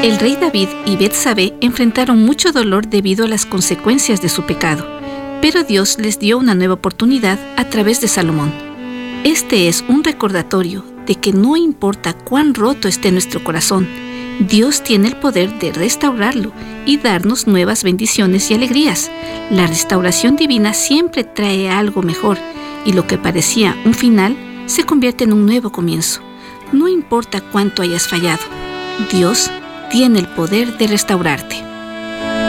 El rey David y Betsabé enfrentaron mucho dolor debido a las consecuencias de su pecado, pero Dios les dio una nueva oportunidad a través de Salomón. Este es un recordatorio de que no importa cuán roto esté nuestro corazón, Dios tiene el poder de restaurarlo y darnos nuevas bendiciones y alegrías. La restauración divina siempre trae algo mejor, y lo que parecía un final se convierte en un nuevo comienzo. No importa cuánto hayas fallado, Dios tiene el poder de restaurarte.